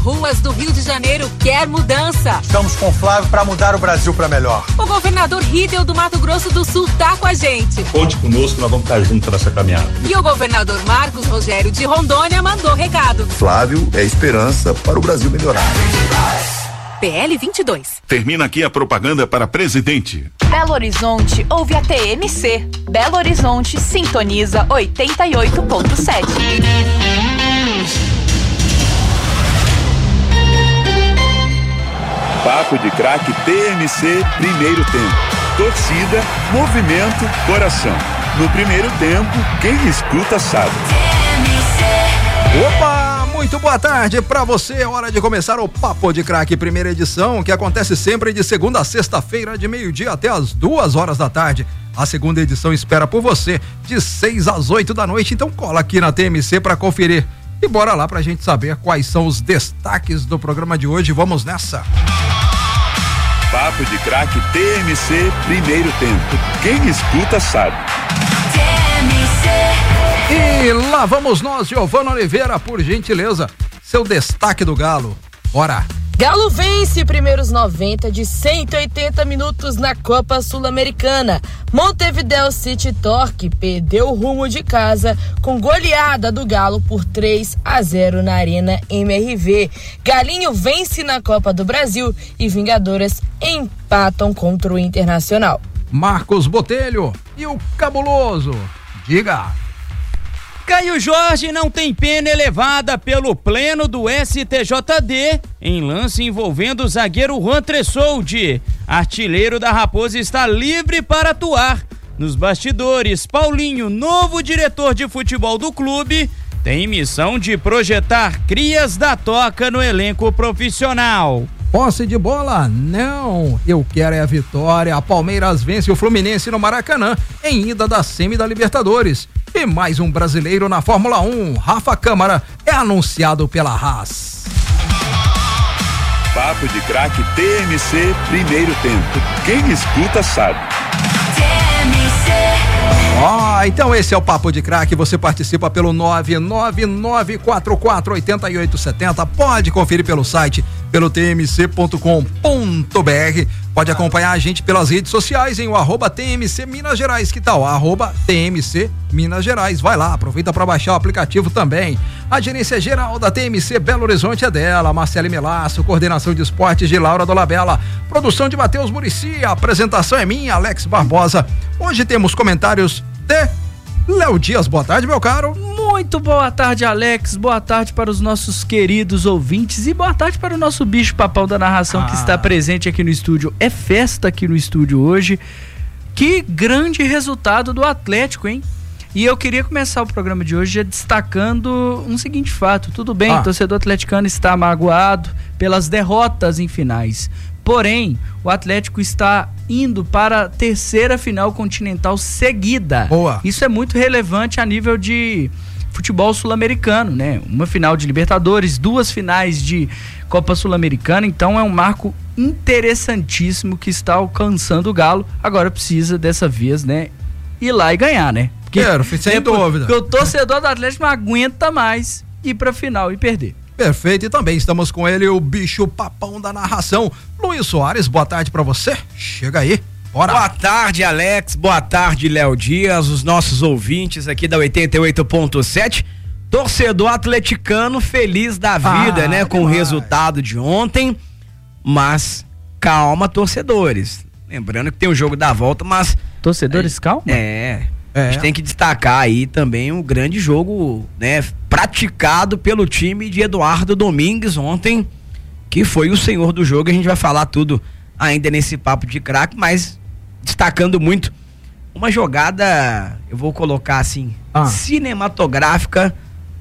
ruas do Rio de Janeiro quer mudança. Estamos com o Flávio para mudar o Brasil para melhor. O governador Rídel do Mato Grosso do Sul tá com a gente. Conte conosco, nós vamos estar juntos nessa caminhada. E o governador Marcos Rogério de Rondônia mandou recado. Flávio é esperança para o Brasil melhorar. PL 22. Termina aqui a propaganda para presidente. Belo Horizonte ouve a TMC. Belo Horizonte sintoniza 88.7. Papo de Craque TMC, primeiro tempo. Torcida, movimento, coração. No primeiro tempo, quem escuta sabe. Opa! Muito boa tarde pra você, hora de começar o Papo de Craque, primeira edição, que acontece sempre de segunda a sexta-feira, de meio-dia até as 2h da tarde. A segunda edição espera por você, de 6 às 8 da noite, então cola aqui na TMC pra conferir. E bora lá pra gente saber quais são os destaques do programa de hoje, vamos nessa. Papo de Craque TMC, primeiro tempo. Quem escuta sabe. E lá vamos nós, Giovana Oliveira, por gentileza, seu destaque do Galo. Bora! Galo vence primeiros 90 de 180 minutos na Copa Sul-Americana. Montevideo City Torque perdeu o rumo de casa com goleada do Galo por 3-0 na Arena MRV. Galinho vence na Copa do Brasil e Vingadoras empatam contra o Internacional. Marcos Botelho e o Cabuloso, diga! Caio Jorge não tem pena elevada pelo pleno do STJD em lance envolvendo o zagueiro Juan Tressoldi. Artilheiro da Raposa está livre para atuar. Nos bastidores, Paulinho, novo diretor de futebol do clube, tem missão de projetar crias da toca no elenco profissional. Posse de bola? Não, eu quero é a vitória. A Palmeiras vence o Fluminense no Maracanã em ida da semi da Libertadores. E mais um brasileiro na Fórmula 1, Rafa Câmara, é anunciado pela Haas. Papo de Craque TMC, primeiro tempo. Quem escuta sabe. Então esse é o Papo de Craque, você participa pelo 999448870, pode conferir pelo site, pelo tmc.com.br, pode acompanhar a gente pelas redes sociais em o @TMC Minas Gerais, que tal? @TMC Minas Gerais, vai lá, aproveita para baixar o aplicativo também. A gerência geral da TMC Belo Horizonte é dela, Marcele Melasso, coordenação de esportes de Laura Dolabella, produção de Matheus Muricy, a apresentação é minha, Alex Barbosa. Hoje temos comentários de Léo Dias. Boa tarde, meu caro. Muito boa tarde, Alex. Boa tarde para os nossos queridos ouvintes e boa tarde para o nosso bicho papão da narração que está presente aqui no estúdio. É festa aqui no estúdio hoje. Que grande resultado do Atlético, hein? E eu queria começar o programa de hoje destacando um seguinte fato. Tudo bem, o torcedor atleticano está magoado pelas derrotas em finais. Porém, o Atlético está indo para a terceira final continental seguida. Boa. Isso é muito relevante a nível de futebol sul-americano, né? Uma final de Libertadores, 2 finais de Copa Sul-Americana, então é um marco interessantíssimo que está alcançando o Galo. Agora precisa dessa vez, né, ir lá e ganhar, né? Porque sem dúvida. Porque o torcedor do Atlético não aguenta mais ir para a final e perder. Perfeito, e também estamos com ele, o bicho papão da narração, Luiz Soares. Boa tarde pra você, chega aí, bora. Boa tarde, Alex, boa tarde, Léo Dias, os nossos ouvintes aqui da 88.7, torcedor atleticano feliz da vida, né, com o resultado de ontem, mas calma, torcedores, lembrando que tem o jogo da volta, mas... Torcedores, calma? A gente tem que destacar aí também um grande jogo, né, praticado pelo time de Eduardo Domingues ontem, que foi o senhor do jogo. A gente vai falar tudo ainda nesse Papo de Craque, mas destacando muito uma jogada, eu vou colocar assim, cinematográfica,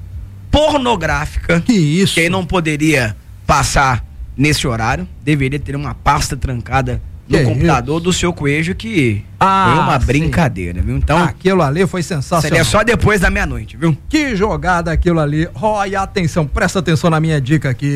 pornográfica. Que isso? Quem não poderia passar nesse horário, deveria ter uma pasta trancada no computador do seu Coelho, que foi uma brincadeira, viu? Então, aquilo ali foi sensacional. Seria só depois da meia-noite, viu? Que jogada aquilo ali. E atenção, presta atenção na minha dica aqui.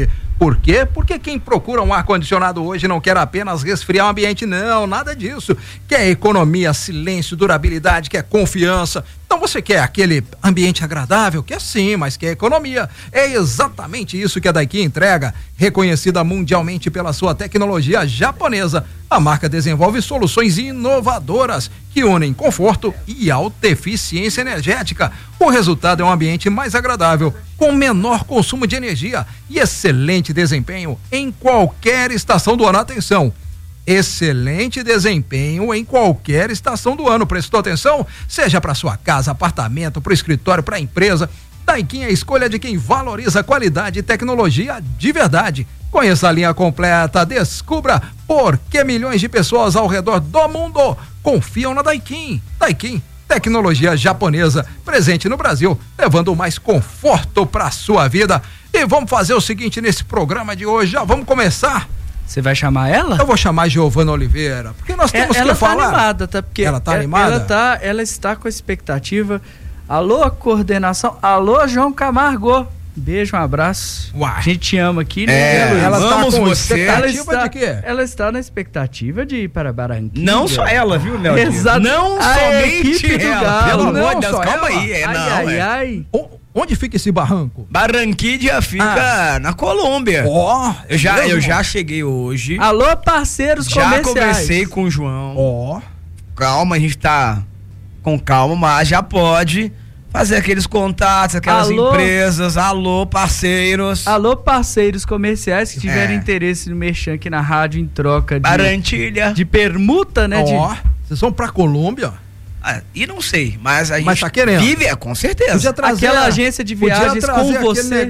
Por quê? Porque quem procura um ar-condicionado hoje não quer apenas resfriar o ambiente, não, nada disso. Quer economia, silêncio, durabilidade, quer confiança. Então você quer aquele ambiente agradável? Quer sim, mas quer economia. É exatamente isso que a Daikin entrega. Reconhecida mundialmente pela sua tecnologia japonesa, a marca desenvolve soluções inovadoras que unem conforto e alta eficiência energética. O resultado é um ambiente mais agradável, com menor consumo de energia e excelente desempenho em qualquer estação do ano. Atenção! Excelente desempenho em qualquer estação do ano. Prestou atenção? Seja para sua casa, apartamento, para o escritório, para a empresa. Daikin é a escolha de quem valoriza qualidade e tecnologia de verdade. Conheça a linha completa, descubra por que milhões de pessoas ao redor do mundo confiam na Daikin. Daikin, tecnologia japonesa, presente no Brasil, levando mais conforto para sua vida. E vamos fazer o seguinte nesse programa de hoje, já vamos começar. Você vai chamar ela? Eu vou chamar Giovana Oliveira, porque nós temos que falar. Ela tá animada, tá? Porque ela tá animada? Ela está com a expectativa. Alô, coordenação. Alô, João Camargo. Beijo, um abraço. Uai. A gente te ama aqui, né? Ela tá com expectativa de quê? Ela está na expectativa de ir para Barranquilla. Não só ela, viu, Léo? Exato. Não somente ela. Pelo amor de Deus, calma aí. Ai. Onde fica esse barranco? Barranquilla fica na Colômbia. Eu já cheguei hoje. Alô, parceiros comerciais. Já conversei com o João. Calma, a gente tá com calma, mas já pode fazer aqueles contatos, aquelas empresas. Alô, parceiros. Alô, parceiros comerciais que tiverem interesse no merchan aqui na rádio em troca de Barranquilla. De permuta, né? Vocês vão pra Colômbia? E não sei, mas a gente tá querendo. vive, com certeza. Aquela agência de viagens com você.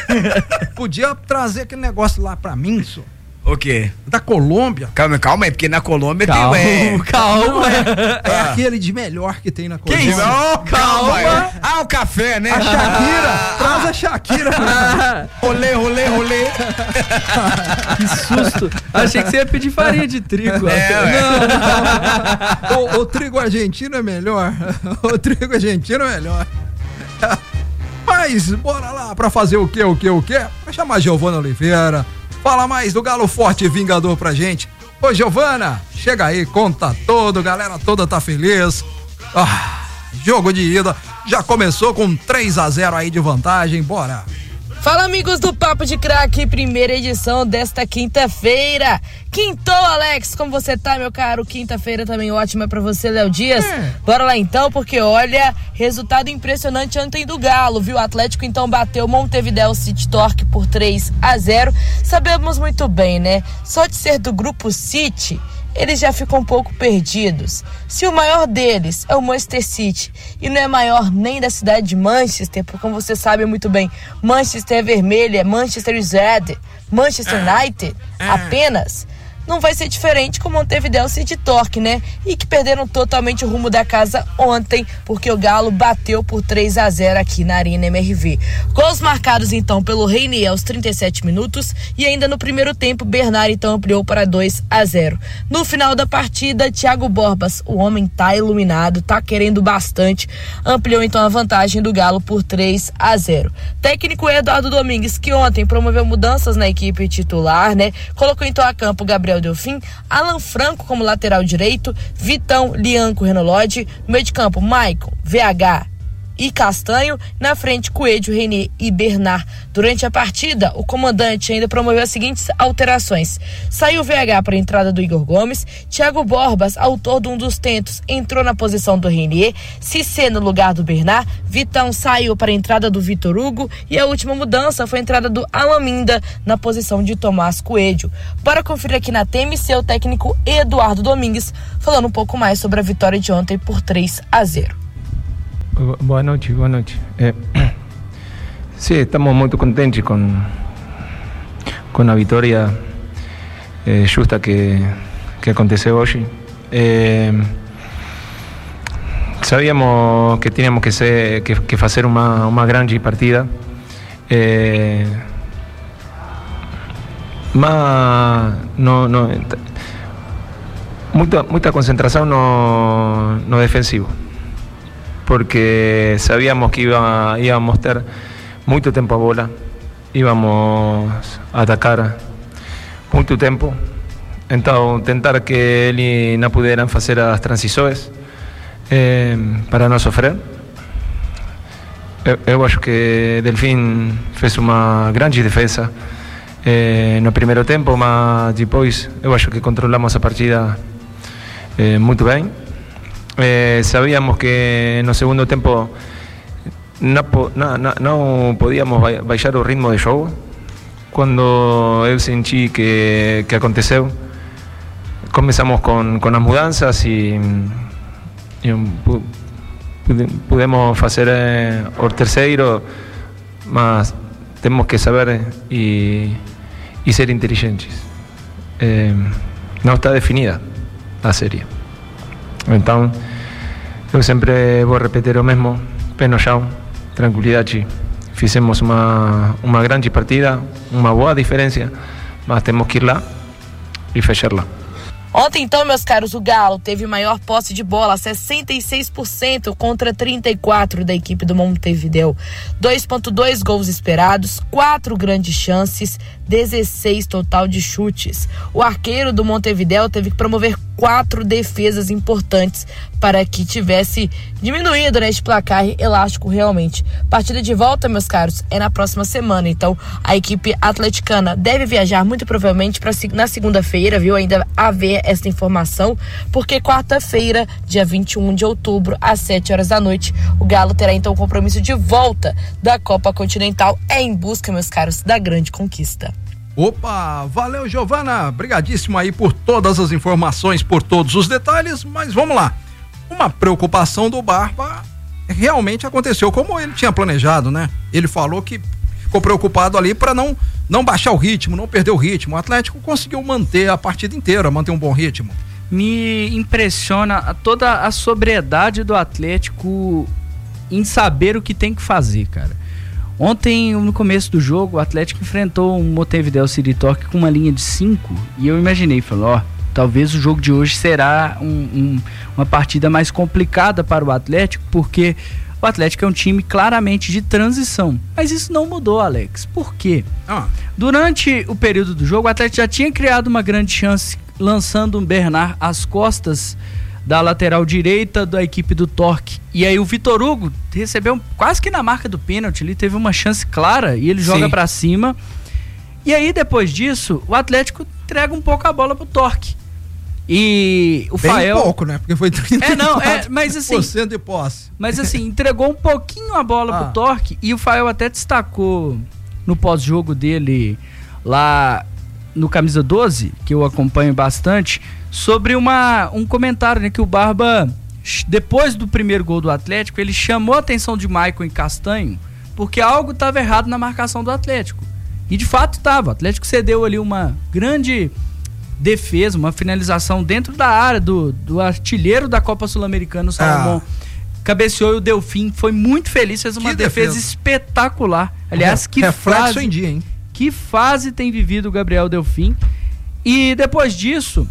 Podia trazer aquele negócio lá pra mim, senhor. O quê? Da Colômbia. Calma aí, porque na Colômbia calma. É aquele de melhor que tem na Colômbia. Que isso? Calma. O café, né? A Shakira. Traz a Shakira. Rolê. Que susto. Achei que você ia pedir farinha de trigo. Não. O trigo argentino é melhor. Mas bora lá pra fazer o quê? Pra chamar a Giovana Oliveira. Fala mais do Galo Forte e Vingador pra gente. Ô, Giovana, chega aí, conta todo, galera toda tá feliz. Jogo de ida, já começou com 3-0 aí de vantagem, bora. Fala, amigos do Papo de Craque, primeira edição desta quinta-feira. Quintou, Alex, como você tá, meu caro? Quinta-feira também ótima pra você, Léo Dias. Bora lá então, porque olha, resultado impressionante ontem do Galo, viu? O Atlético então bateu o Montevideo City Torque por 3-0. Sabemos muito bem, né? Só de ser do grupo City, eles já ficam um pouco perdidos. Se o maior deles é o Manchester City e não é maior nem da cidade de Manchester, porque como você sabe muito bem, Manchester é vermelho, é Manchester United, Manchester United apenas, não vai ser diferente com o Montevideo City Torque, né? E que perderam totalmente o rumo da casa ontem, porque o Galo bateu por 3-0 aqui na Arena MRV. Gols marcados então pelo Reinier aos 37 minutos e ainda no primeiro tempo Bernard então ampliou para 2-0. No final da partida, Thiago Borbas, o homem tá iluminado, tá querendo bastante, ampliou então a vantagem do Galo por 3-0. Técnico Eduardo Domingues, que ontem promoveu mudanças na equipe titular, né? Colocou então a campo Gabriel Delfim, Alan Franco como lateral direito, Vitão, Lianco, Renolodi, no meio de campo, Maicon, VH e Castanho, na frente Coelho, Reinier e Bernard. Durante a partida, o comandante ainda promoveu as seguintes alterações: saiu o VH para a entrada do Igor Gomes, Thiago Borbas, autor de um dos tentos, entrou na posição do Reinier, Cissé no lugar do Bernard, Vitão saiu para a entrada do Vitor Hugo e a última mudança foi a entrada do Alaminda na posição de Tomás Coelho. Bora conferir aqui na TMC o técnico Eduardo Domingues falando um pouco mais sobre a vitória de ontem por 3-0. Boa noite. Sí, estamos muy contentes con la victoria justa que aconteceu hoje. Sabíamos que teníamos que hacer una grande partida. Mucha concentración no defensivo, porque sabíamos que íbamos a ter muito tempo a bola íbamos a atacar muito tempo. Então, tentar que eles não pudessem fazer as transições para não sofrer. Eu acho que Delfim fez uma grande defesa no primeiro tempo, mas depois eu acho que controlamos a partida muito bem. Sabíamos que no segundo tempo não podíamos baixar o ritmo de jogo. Quando eu senti que aconteceu, começamos com as mudanças e pudemos fazer o terceiro, mas temos que saber e ser inteligentes. Não está definida a série. Então, eu sempre vou repetir o mesmo: pé no chão, tranquilidade. Fizemos uma grande partida, uma boa diferença, mas temos que ir lá e fechá-la. Ontem, então, meus caros, o Galo teve maior posse de bola, 66% contra 34% da equipe do Montevideo. 2,2 gols esperados, 4 grandes chances, 16 total de chutes. O arqueiro do Montevideo teve que promover 4 defesas importantes para que tivesse diminuído este placar elástico realmente. Partida de volta, meus caros, é na próxima semana. Então, a equipe atleticana deve viajar muito provavelmente na segunda-feira, viu? Ainda haver essa informação, porque quarta-feira, dia 21 de outubro, às 7 horas da noite, o Galo terá então o compromisso de volta da Copa Continental em busca, meus caros, da grande conquista. Opa, valeu, Giovana, brigadíssimo aí por todas as informações, por todos os detalhes, mas vamos lá. Uma preocupação do Barba realmente aconteceu como ele tinha planejado, né? Ele falou que ficou preocupado ali para não baixar o ritmo, não perder o ritmo. O Atlético conseguiu manter a partida inteira, manter um bom ritmo. Me impressiona toda a sobriedade do Atlético em saber o que tem que fazer, cara. Ontem, no começo do jogo, o Atlético enfrentou um Montevideo City Torque com uma linha de 5 e eu imaginei, falei, talvez o jogo de hoje será uma partida mais complicada para o Atlético, porque o Atlético é um time claramente de transição. Mas isso não mudou, Alex. Por quê? Durante o período do jogo, o Atlético já tinha criado uma grande chance lançando um Bernard às costas da lateral direita da equipe do Torque. E aí o Vitor Hugo recebeu quase que na marca do pênalti, ele teve uma chance clara e ele joga pra cima. E aí depois disso, o Atlético entrega um pouco a bola pro Torque. E o Fael... Bem pouco, né? Porque foi 34% mas assim, de posse. Mas assim, entregou um pouquinho a bola pro Torque e o Fael até destacou no pós-jogo dele lá no Camisa 12, que eu acompanho bastante, sobre um comentário, né, que o Barba, depois do primeiro gol do Atlético, ele chamou a atenção de Maicon e Castanho, porque algo estava errado na marcação do Atlético. E de fato estava. O Atlético cedeu ali uma grande defesa, uma finalização dentro da área do artilheiro da Copa Sul-Americana, o Salomão. Cabeceou e o Delfim foi muito feliz, fez uma defesa espetacular. Aliás, que reflexo em dia, hein? Que fase tem vivido o Gabriel Delfim. E depois disso,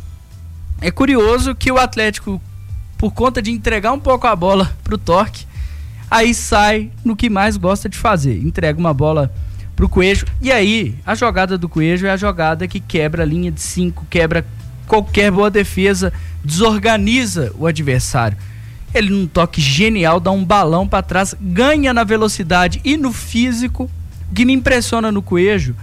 é curioso que o Atlético, por conta de entregar um pouco a bola pro Torque, aí sai no que mais gosta de fazer, entrega uma bola pro Coelho, e aí a jogada do Coelho é a jogada que quebra a linha de 5, quebra qualquer boa defesa, desorganiza o adversário. Ele num toque genial, dá um balão para trás, ganha na velocidade e no físico. O que me impressiona no Coelho,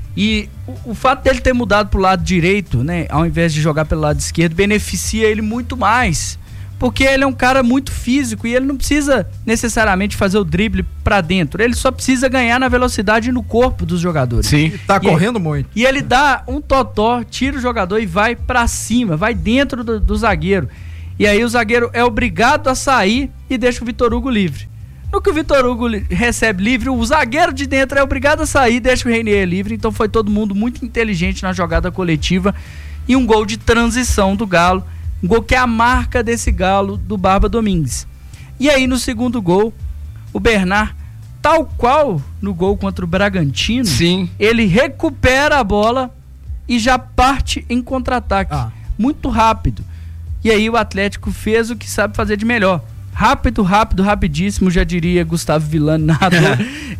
e o fato dele ter mudado pro lado direito, né, ao invés de jogar pelo lado esquerdo, beneficia ele muito mais, porque ele é um cara muito físico e ele não precisa necessariamente fazer o drible pra dentro, ele só precisa ganhar na velocidade e no corpo dos jogadores. Sim, tá correndo muito. E ele dá um totó, tira o jogador e vai pra cima, vai dentro do zagueiro, e aí o zagueiro é obrigado a sair e deixa o Vitor Hugo livre. No que o Vitor Hugo recebe livre, o zagueiro de dentro é obrigado a sair, deixa o Reinier livre. Então foi todo mundo muito inteligente na jogada coletiva e um gol de transição do Galo, um gol que é a marca desse Galo do Barba Domingues. E aí no segundo gol, o Bernard, tal qual no gol contra o Bragantino, ele recupera a bola e já parte em contra-ataque, muito rápido. E aí o Atlético fez o que sabe fazer de melhor, rapidíssimo, já diria Gustavo Villani, narrador.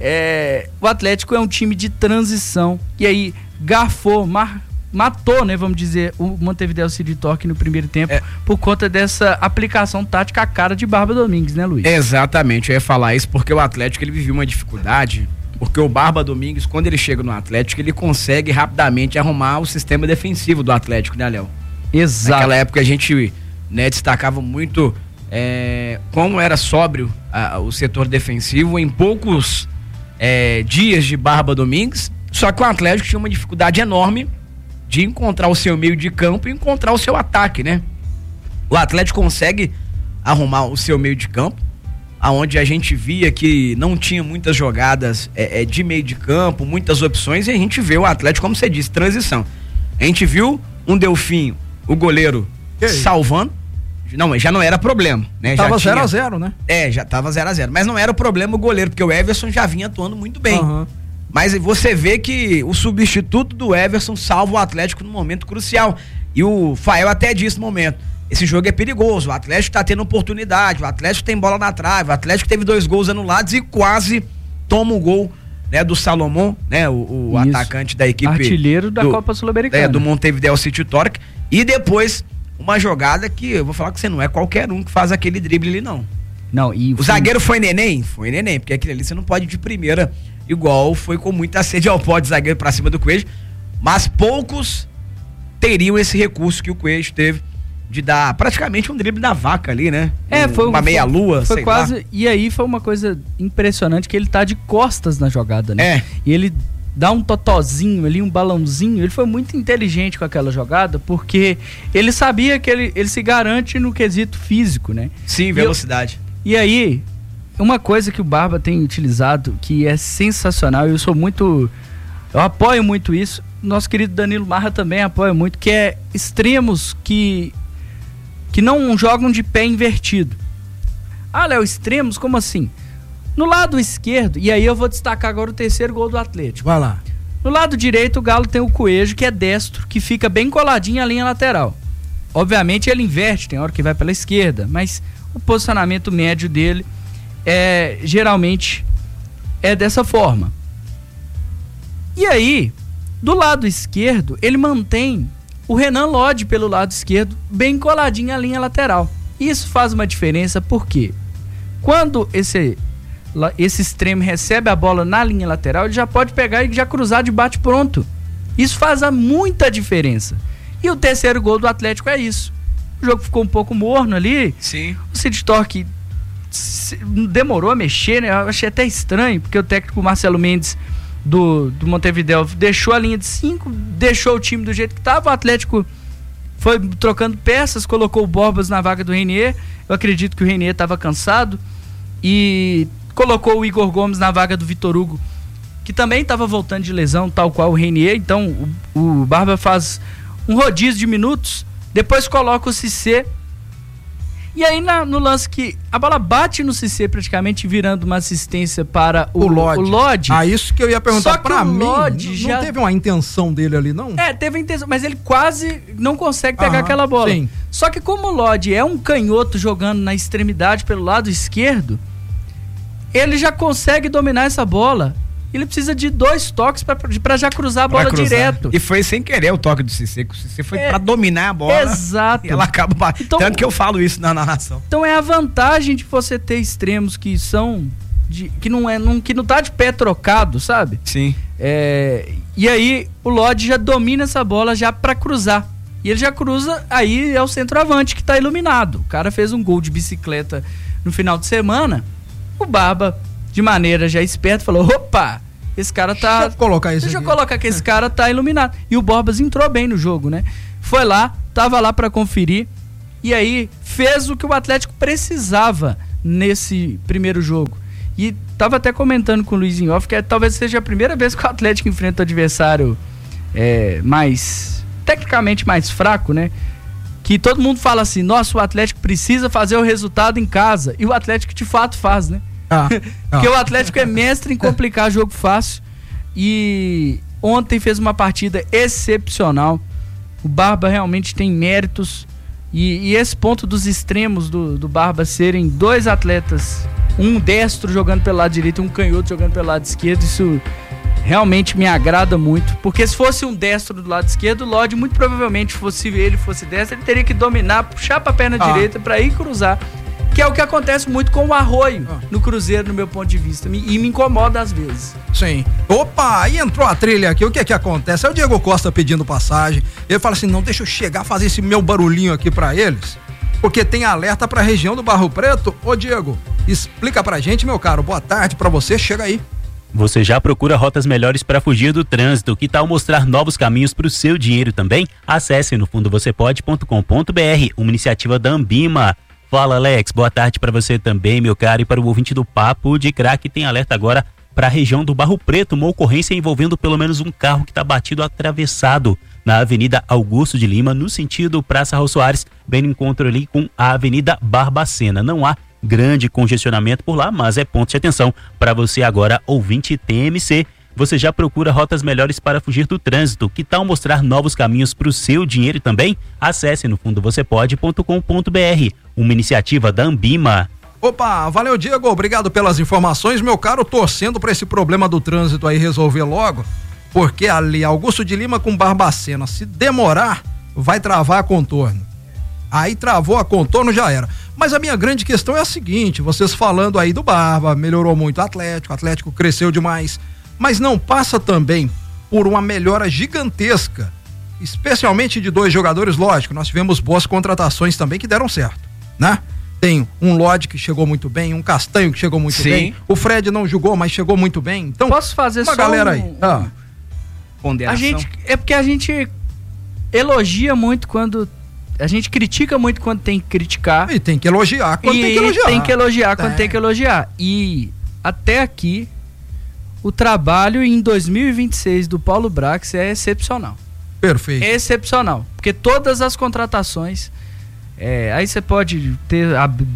O Atlético é um time de transição. E aí, garfou, matou, né, vamos dizer, o Montevideo City Torque no primeiro tempo, por conta dessa aplicação tática à cara de Barba Domingues, né, Luiz? Exatamente, eu ia falar isso porque o Atlético, ele viveu uma dificuldade, porque o Barba Domingues, quando ele chega no Atlético, ele consegue rapidamente arrumar o sistema defensivo do Atlético, né, Léo? Exato. Naquela época a gente, né, destacava muito como era sóbrio o setor defensivo em poucos dias de Barba Domingues, só que o Atlético tinha uma dificuldade enorme de encontrar o seu meio de campo e encontrar o seu ataque, né? O Atlético consegue arrumar o seu meio de campo, aonde a gente via que não tinha muitas jogadas de meio de campo, muitas opções, e a gente vê o Atlético, como você disse, transição. A gente viu um Delfinho, o goleiro, salvando. Não, mas já não era problema, né? Tava 0-0, né? Já tava 0-0. Mas não era o problema o goleiro, porque o Everson já vinha atuando muito bem. Mas você vê que o substituto do Everson salva o Atlético num momento crucial. E o Fael até disse no momento, esse jogo é perigoso, o Atlético tá tendo oportunidade, o Atlético tem bola na trave, o Atlético teve 2 gols anulados e quase toma o gol, né, do Salomão, né, o atacante da equipe. Artilheiro da Copa Sul-Americana. Do Montevideo City Torque. E depois, uma jogada que eu vou falar que você não é qualquer um que faz aquele drible ali, não. O zagueiro foi neném? Foi neném, porque aquele ali você não pode ir de primeira, igual foi com muita sede ao pó de zagueiro pra cima do Coelho, mas poucos teriam esse recurso que o Coelho teve de dar praticamente um drible da vaca ali, né? Foi uma meia-lua, foi sei quase, lá. E aí foi uma coisa impressionante que ele tá de costas na jogada, né? E ele dá um totozinho ali, um balãozinho, ele foi muito inteligente com aquela jogada, porque ele sabia que ele se garante no quesito físico, né? Sim, velocidade. E aí, uma coisa que o Barba tem utilizado, que é sensacional, eu apoio muito isso, nosso querido Danilo Marra também apoia muito, que é extremos que não jogam de pé invertido. Léo, extremos, como assim? No lado esquerdo, e aí eu vou destacar agora o terceiro gol do Atlético. Vai lá. No lado direito, o Galo tem o Coelho, que é destro, que fica bem coladinho à linha lateral. Obviamente ele inverte, tem hora que vai pela esquerda, mas o posicionamento médio dele geralmente é dessa forma. E aí, do lado esquerdo, ele mantém o Renan Lodge pelo lado esquerdo, bem coladinho à linha lateral. Isso faz uma diferença porque quando esse extremo recebe a bola na linha lateral, ele já pode pegar e já cruzar de bate pronto. Isso faz muita diferença. E o terceiro gol do Atlético é isso. O jogo ficou um pouco morno ali. Sim. O City Torque demorou a mexer, né? Eu achei até estranho, porque o técnico Marcelo Mendes do Montevideo deixou a linha de 5, deixou o time do jeito que estava. O Atlético foi trocando peças, colocou o Borbas na vaga do Reinier. Eu acredito que o Reinier estava cansado e colocou o Igor Gomes na vaga do Vitor Hugo, que também estava voltando de lesão, tal qual o Reinier. Então o Barba faz um rodízio de minutos, depois coloca o Cissé. E aí no lance que a bola bate no Cissé, praticamente virando uma assistência para o Lodge. Isso que eu ia perguntar. Só que pra o mim, Lodge não teve uma intenção dele ali, não? Teve a intenção, mas ele quase não consegue pegar aquela bola. Sim. Só que como o Lodge é um canhoto jogando na extremidade pelo lado esquerdo, ele já consegue dominar essa bola. Ele precisa de 2 toques para já cruzar a bola direto. E foi sem querer o toque do Cissé, que o Cissé foi para dominar a bola. Exato. E ela acaba. Então, tanto que eu falo isso na narração. Então é a vantagem de você ter extremos que são que não tá de pé trocado, sabe? Sim. E aí o Lodge já domina essa bola já para cruzar. E ele já cruza, aí é o centroavante que tá iluminado. O cara fez um gol de bicicleta no final de semana. O Barba, de maneira já esperta, falou: opa, esse cara tá. Deixa eu colocar que esse cara tá iluminado. E o Borbas entrou bem no jogo, né? Foi lá, tava lá para conferir. E aí fez o que o Atlético precisava nesse primeiro jogo. E tava até comentando com o Luiz em off que talvez seja a primeira vez que o Atlético enfrenta o adversário tecnicamente mais fraco, né? Que todo mundo fala assim: nossa, o Atlético precisa fazer o resultado em casa. E o Atlético de fato faz, né? Porque o Atlético é mestre em complicar jogo fácil. E ontem fez uma partida excepcional. O Barba realmente tem méritos. E esse ponto dos extremos do Barba serem dois atletas, um destro jogando pelo lado direito e um canhoto jogando pelo lado esquerdo, isso realmente me agrada muito, porque se fosse um destro do lado esquerdo, o Lodi muito provavelmente, se ele fosse destro, ele teria que dominar, puxar pra perna direita pra ir cruzar, que é o que acontece muito com o Arroio no Cruzeiro, no meu ponto de vista, e me incomoda às vezes. Sim. Opa, aí entrou a trilha aqui, o que é que acontece? É o Diego Costa pedindo passagem, ele fala assim, não, deixa eu chegar, fazer esse meu barulhinho aqui pra eles, porque tem alerta pra região do Barro Preto. Ô Diego, explica pra gente, meu caro, boa tarde pra você, chega aí. Você já procura rotas melhores para fugir do trânsito? Que tal mostrar novos caminhos para o seu dinheiro também? Acesse nofundovocêpode.com.br, uma iniciativa da Ambima. Fala, Alex, boa tarde para você também, meu caro, e para o ouvinte do Papo de Craque. Tem alerta agora para a região do Barro Preto, uma ocorrência envolvendo pelo menos um carro que está batido atravessado na Avenida Augusto de Lima, no sentido Praça Raul Soares, bem no encontro ali com a Avenida Barbacena. Não há grande congestionamento por lá, mas é ponto de atenção para você agora, ouvinte TMC. Você já procura rotas melhores para fugir do trânsito? Que tal mostrar novos caminhos para o seu dinheiro também? Acesse nofundovocêpode.com.br, uma iniciativa da Ambima. Opa, valeu Diego, obrigado pelas informações, meu caro, torcendo para esse problema do trânsito aí resolver logo, porque ali Augusto de Lima com Barbacena, se demorar, vai travar a contorno. Aí travou a contorno, já era. Mas a minha grande questão é a seguinte, vocês falando aí do Barba, melhorou muito o Atlético cresceu demais, mas não passa também por uma melhora gigantesca, especialmente de dois jogadores, lógico, nós tivemos boas contratações também que deram certo, né? Tem um Lodi que chegou muito bem, um Castanho que chegou muito bem, o Fred não jogou, mas chegou muito bem, então posso fazer uma só galera aí. É porque a gente elogia muito quando... A gente critica muito quando tem que criticar. E tem que elogiar quando tem que elogiar. Tem que elogiar quando tem que elogiar. E até aqui, o trabalho em 2026 do Paulo Brax é excepcional. Perfeito. É excepcional. Porque todas as contratações, aí você pode ter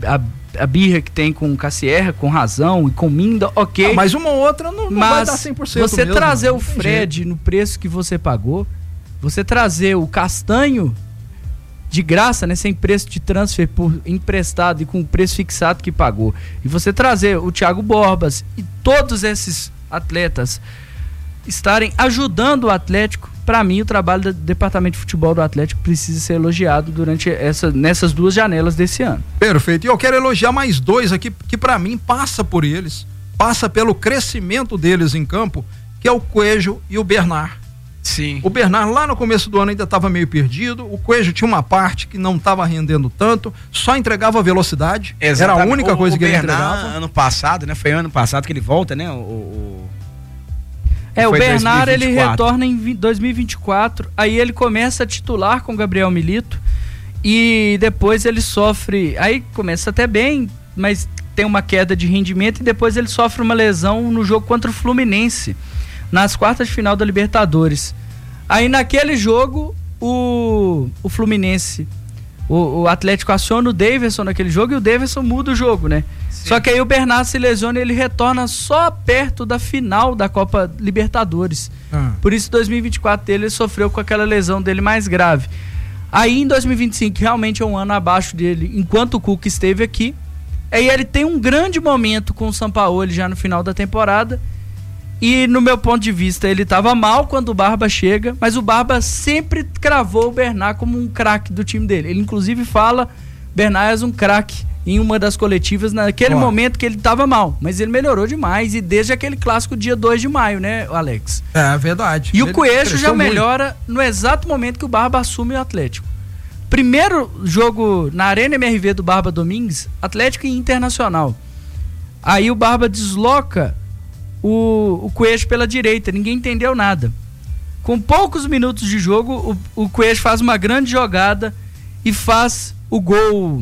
a birra que tem com o Cassierra, com Razão e com Minda, ok. Mas uma ou outra não vai dar 100% você mesmo, trazer o Fred no preço que você pagou, você trazer o Castanho de graça, né, sem preço de transfer por emprestado e com o preço fixado que pagou, e você trazer o Thiago Borbas e todos esses atletas estarem ajudando o Atlético, para mim o trabalho do departamento de futebol do Atlético precisa ser elogiado nessas duas janelas desse ano. Perfeito, e eu quero elogiar mais dois aqui, que para mim passa por eles, passa pelo crescimento deles em campo, que é o Coelho e o Bernard. Sim. O Bernard lá no começo do ano ainda estava meio perdido, o Coelho tinha uma parte que não estava rendendo tanto, só entregava velocidade. Exatamente. Era a única coisa que ele entregava. Ano passado, né? Foi ano passado que ele volta, né? O Bernard 2024. Ele retorna em 2024, aí ele começa a titular com o Gabriel Milito e depois ele sofre, aí começa até bem, mas tem uma queda de rendimento e depois ele sofre uma lesão no jogo contra o Fluminense, nas quartas de final da Libertadores. Aí naquele jogo o Fluminense, o Atlético aciona o Daverson naquele jogo e o Daverson muda o jogo, né? Sim. Só que aí o Bernard se lesiona e ele retorna só perto da final da Copa Libertadores. Por isso 2024 ele sofreu com aquela lesão dele mais grave. Aí em 2025 realmente é um ano abaixo dele, enquanto o Cuca esteve aqui. Aí ele tem um grande momento com o Sampaoli já no final da temporada. E no meu ponto de vista, ele estava mal quando o Barba chega, mas o Barba sempre cravou o Bernard como um craque do time dele. Ele inclusive fala, Bernard é um craque em uma das coletivas, naquele momento que ele estava mal, mas ele melhorou demais, e desde aquele clássico dia 2 de maio, né, Alex? É verdade. E o Coelho já melhora no exato momento que o Barba assume o Atlético. Primeiro jogo na Arena MRV do Barba Domingues, Atlético e Internacional. Aí o Barba desloca o Coelho pela direita, ninguém entendeu nada. Com poucos minutos de jogo, o Coelho faz uma grande jogada e faz o gol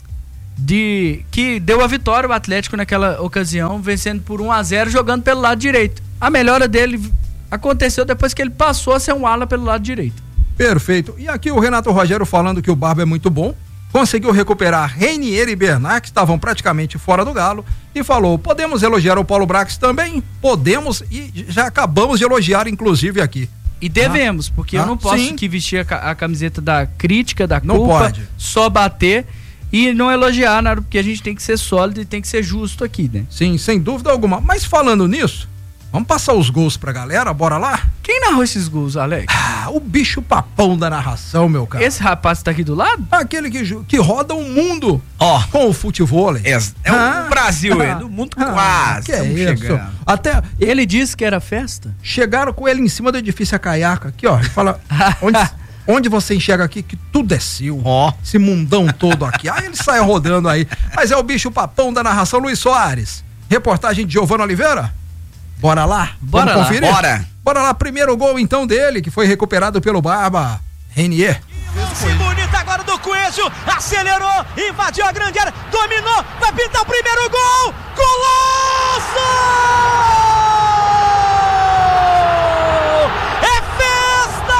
que deu a vitória ao Atlético naquela ocasião, vencendo por 1-0, jogando pelo lado direito. A melhora dele aconteceu depois que ele passou a ser um ala pelo lado direito. Perfeito. E aqui o Renato Rogério falando que o Barba é muito bom, conseguiu recuperar Reinier e Bernard, que estavam praticamente fora do Galo, e falou, podemos elogiar o Paulo Brax também? Podemos, e já acabamos de elogiar inclusive aqui. E devemos, porque eu não posso que vestir a camiseta da crítica, da culpa, só bater e não elogiar, né? Porque a gente tem que ser sólido e tem que ser justo aqui, né? Sim, sem dúvida alguma. Mas falando nisso, vamos passar os gols pra galera, bora lá? Quem narrou esses gols, Alex? O bicho papão da narração, meu cara. Esse rapaz tá aqui do lado? Aquele que roda o mundo com o futevôlei. É o Brasil, do mundo quase. Que é isso? Até ele disse que era festa? Chegaram com ele em cima do edifício Acaiaca, aqui ó, ele fala, onde você enxerga aqui que tudo é seu, esse mundão todo aqui. Aí ele sai rodando aí. Mas é o bicho papão da narração, Luiz Soares. Reportagem de Giovana Oliveira. Bora lá? Bora Vamos lá, conferir? Bora lá, primeiro gol então dele, que foi recuperado pelo Barba Reinier. Se bonita agora do Coelho, acelerou, invadiu a grande área, dominou, vai pintar o primeiro gol! Golaço! É festa!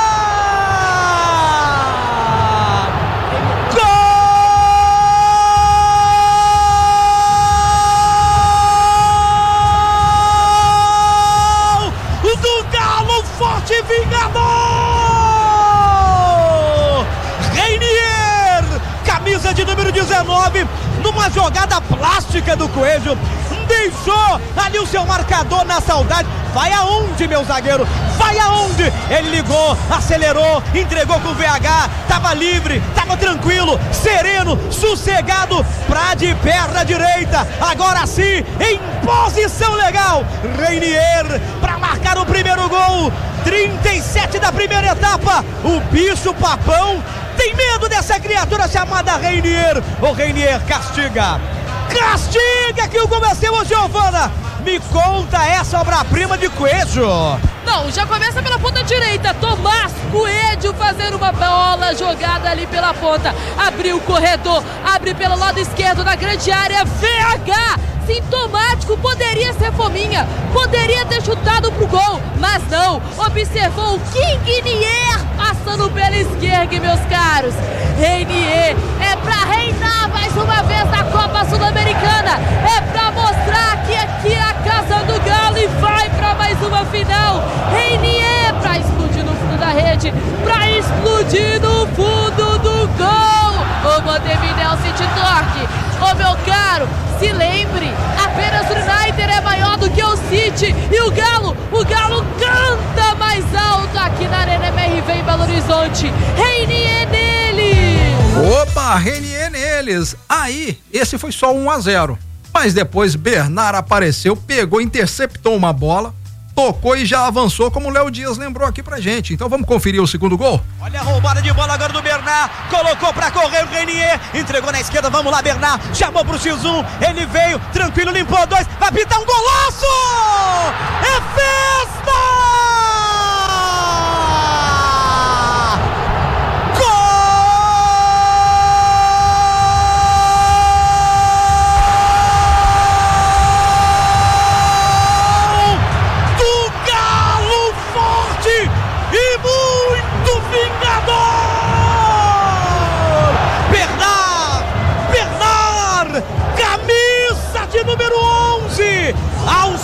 Forte Vingador! Reinier, camisa de número 19, numa jogada plástica do Coelho, deixou ali o seu marcador na saudade. Vai aonde, meu zagueiro? Vai aonde? Ele ligou, acelerou, entregou com o VH, tava livre, tava tranquilo, sereno, sossegado, pra de perna direita, agora sim, em posição legal, Reinier, pra marcar o primeiro gol, 37 da primeira etapa, o bicho papão tem medo dessa criatura chamada Reinier. O Reinier castiga que o gol é seu, Giovana. Me conta essa obra-prima de Coelho. Não, já começa pela ponta direita. Tomás Coelho fazendo uma bola jogada ali pela ponta. Abriu o corredor, abre pelo lado esquerdo na grande área. VH, sintomático, poderia ser fominha, poderia ter chutado pro gol, mas não. Observou o King Nier passando pela esquerda, meus caros. Reinier é pra reinar mais uma vez na Copa Sul-Americana. É pra mostrar que aqui é a casa do Galo e vai pra mais uma final. Reinier pra explodir no fundo da rede, pra explodir no fundo do gol. O Montevideo City Torque. Ô meu caro, se lembre, apenas o United é maior do que o City. E o Galo canta mais alto aqui na Arena MRV em Belo Horizonte. Reinier nele! Opa, Reinier neles. Aí, esse foi só 1-0. Mas depois Bernard apareceu, pegou, interceptou uma bola, tocou e já avançou, como o Léo Dias lembrou aqui pra gente. Então vamos conferir o segundo gol? Olha a roubada de bola agora do Bernard, colocou pra correr o Reinier, entregou na esquerda, vamos lá Bernard, chamou pro X1, ele veio, tranquilo, limpou 2, vai pintar um golaço! É festa! Número 11, aos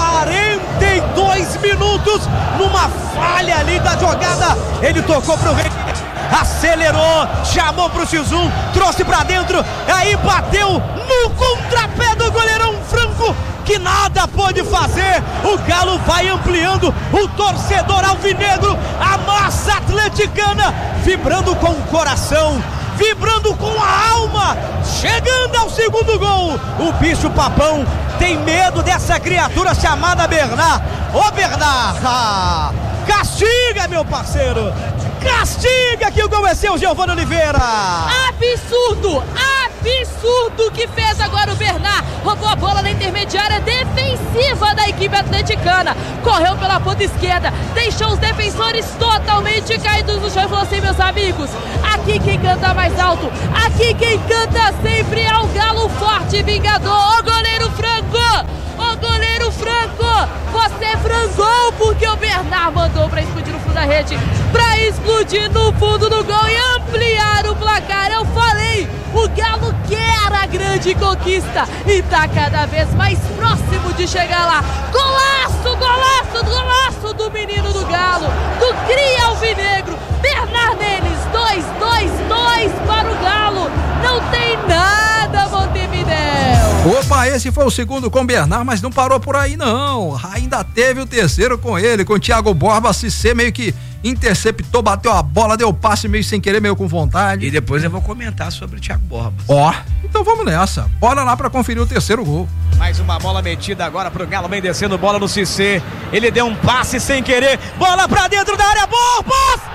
42 minutos, numa falha ali da jogada, ele tocou pro Rei, acelerou, chamou pro X1, trouxe pra dentro, aí bateu no contrapé do goleirão Franco, que nada pôde fazer. O Galo vai ampliando, o torcedor alvinegro, a massa atleticana, vibrando com o coração, vibrando com a alma, chegando ao segundo gol. O bicho papão tem medo dessa criatura chamada Bernard. Ô Bernard, castiga, meu parceiro, castiga, que o gol é seu, Giovana Oliveira. Absurdo que fez agora o Bernard. Roubou a bola na intermediária defensiva da equipe atleticana, correu pela ponta esquerda, deixou os defensores totalmente caídos no chão e falou assim: meus amigos, aqui quem canta mais alto, aqui quem canta sempre é o Galo Forte Vingador. Ô goleiro Franco, você frangou, porque o Bernard mandou pra explodir no fundo da rede, pra explodir no fundo do gol e ampliar o placar. Eu falei, o Galo quer a grande conquista e tá cada vez mais próximo de chegar lá. Golaço, golaço, golaço do menino do Galo, do cria alvinegro, Bernardenes. 2 para o Galo. Não tem nada, Montevidéu. Opa, esse foi o segundo com o Bernard, mas não parou por aí não. Ainda teve o terceiro com ele, com o Thiago Borba. Cissé meio que interceptou, bateu a bola, deu passe meio sem querer, meio com vontade. E depois eu vou comentar sobre o Thiago Borba. Ó, então vamos nessa. Bora lá pra conferir o terceiro gol. Mais uma bola metida agora pro Galo, vem descendo bola no Cissé. Ele deu um passe sem querer, bola pra dentro da área, Borba!